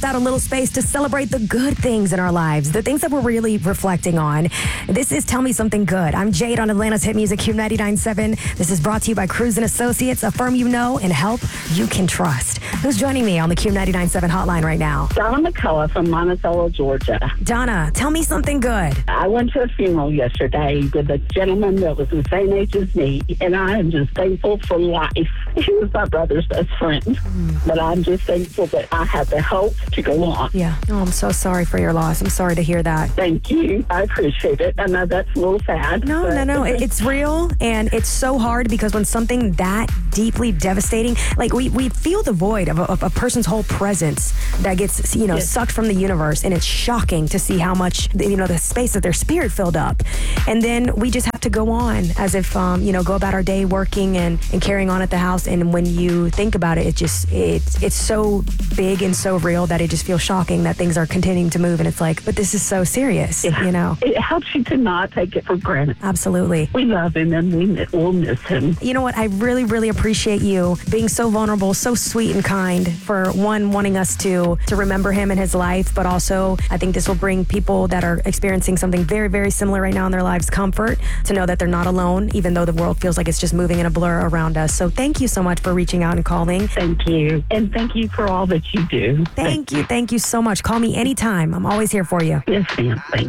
carved out a little space to celebrate the good things in our lives, the things that we're really reflecting on. This is Tell Me Something Good. I'm Jade on Atlanta's hit music Q99.7. This is brought to you by Cruise & Associates, a firm you know and help you can trust. Who's joining me on the Q99.7 hotline right now? Donna McCullough from Monticello, Georgia. Donna, tell me something good. I went to a funeral yesterday with a gentleman that was the same age as me, and I am just thankful for life. He was my brother's best friend, but I'm just thankful that I have the health to go on. Yeah. Oh, I'm so sorry for your loss. I'm sorry to hear that. Thank you. I appreciate it. I know that's a little sad. No. It's real, and it's so hard because when something that deeply devastating, like we feel the void of a person's whole presence that gets, Yes. sucked from the universe, and it's shocking to see how much, the space that their spirit filled up. And then we just have to go on as if, go about our day working and carrying on at the house. And when you think about it, it's so big and so real that it just feels shocking that things are continuing to move. And it's like, but this is so serious, It helps you to not take it for granted. Absolutely. We love him, and we'll miss him. You know what? I really, really appreciate you being so vulnerable, so sweet and kind, for one, wanting us to remember him and his life, but also I think this will bring people that are experiencing something very, very similar right now in their lives comfort to know that they're not alone, even though the world feels like it's just moving in a blur around us. So thank you so much for reaching out and calling. Thank you. And thank you for all that you do. Thank you. Thank you so much. Call me anytime. I'm always here for you. Yes, ma'am. Thank you.